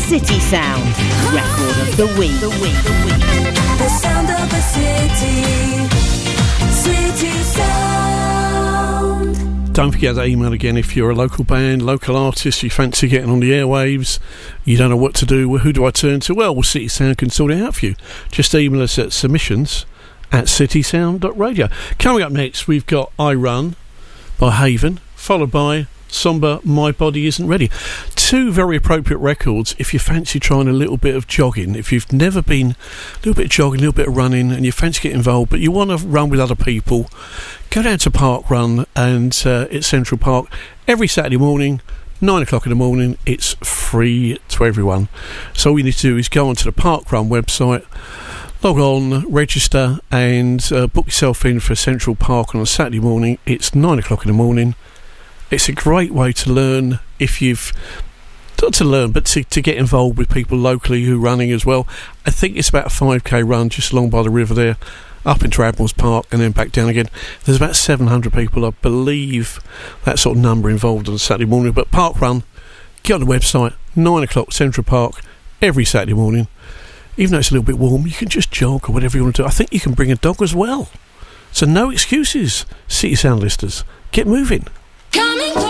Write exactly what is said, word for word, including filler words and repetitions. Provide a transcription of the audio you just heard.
City Sound, record of the week. The week. The week. The sound of the city. City Sound. Don't forget that email again if you're a local band, local artist, you fancy getting on the airwaves, you don't know what to do, well, who do I turn to? Well, well, City Sound can sort it out for you. Just email us at submissions at citysound dot radio. Coming up next, we've got I Run by Haven, followed by Somber, My Body Isn't Ready. Two very appropriate records if you fancy trying a little bit of jogging. If you've never been, a little bit of jogging, a little bit of running, and you fancy getting involved, but you want to run with other people, go down to Park Run, and uh, it's Central Park every Saturday morning, nine o'clock in the morning. It's free to everyone. So all you need to do is go onto the Park Run website, log on, register, and uh, book yourself in for Central Park on a Saturday morning. It's nine o'clock in the morning. It's a great way to learn if you've not to learn, but to, to get involved with people locally who are running as well. I think it's about a five k run just along by the river there, up into Admiral's Park and then back down again. There's about seven hundred people, I believe, that sort of number involved on a Saturday morning. But Park Run, get on the website, nine o'clock Central Park every Saturday morning. Even though it's a little bit warm, you can just jog or whatever you want to do. I think you can bring a dog as well. So no excuses, City Sound listeners. Get moving. Coming